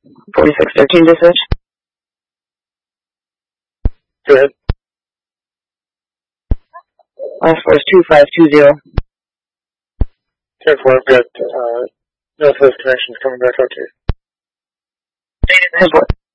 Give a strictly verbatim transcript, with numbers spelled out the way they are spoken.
forty-six thirteen dispatch. Go ahead. Last four is two five two zero. ten four, I've got uh, Northwest Connections coming back out to you. ten four.